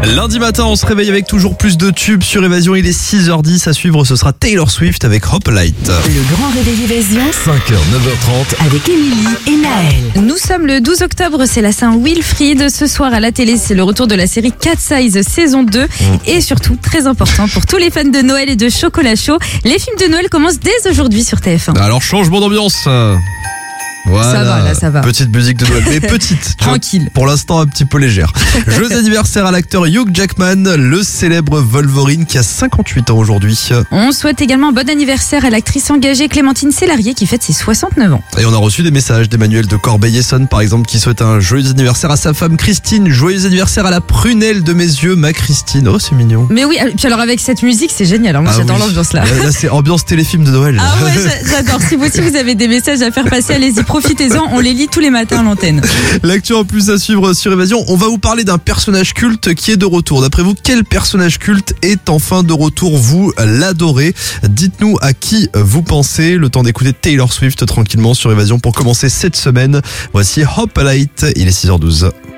Lundi matin, on se réveille avec toujours plus de tubes sur Évasion. Il est 6h10. À suivre, ce sera Taylor Swift avec Hop Light. Le grand réveil Évasion 5h, 9h30. avec Émilie et Naël. Nous sommes le 12 octobre, c'est la Saint-Wilfried. Ce soir à la télé, c'est le retour de la série Cat Size saison 2. Et surtout, très important pour tous les fans de Noël et de chocolat chaud, les films de Noël commencent dès aujourd'hui sur TF1. Alors, changement d'ambiance. Voilà. Ça va, là, ça va. Petite musique de Noël, mais petite. tu vois, Tranquille. pour l'instant, un petit peu légère. Joyeux anniversaire à l'acteur Hugh Jackman, le célèbre Wolverine qui a 58 ans aujourd'hui. On souhaite également un bon anniversaire à l'actrice engagée Clémentine Célarié qui fête ses 69 ans. Et on a reçu des messages d'Emmanuel de Corbeil-Essonnes, par exemple, qui souhaite un joyeux anniversaire à sa femme Christine. Joyeux anniversaire à la prunelle de mes yeux, ma Christine. Oh, c'est mignon. Mais oui, puis alors avec cette musique, c'est génial. Moi, j'adore oui. l'ambiance là. Là, c'est ambiance téléfilm de Noël. Ah ouais, j'adore. Si vous aussi vous avez des messages à faire passer, allez-y, profitez-en. On les lit tous les matins à l'antenne. L'actu en plus à suivre sur Évasion. On va vous parler d'un personnage culte qui est de retour. D'après vous, quel personnage culte est enfin de retour? Vous l'adorez. Dites-nous à qui vous pensez. Le temps d'écouter Taylor Swift tranquillement sur Évasion pour commencer cette semaine. Voici Hop Light. Il est 6h12.